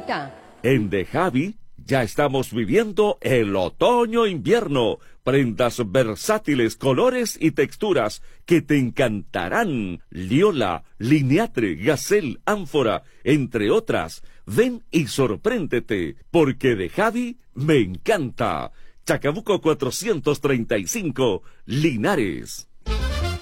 ahorita. En The Javi ya estamos viviendo el otoño-invierno. Prendas versátiles, colores y texturas que te encantarán. Liola, Lineatre, Gazelle, Ánfora, entre otras. Ven y sorpréndete, porque The Javi me encanta. Chacabuco 435, Linares.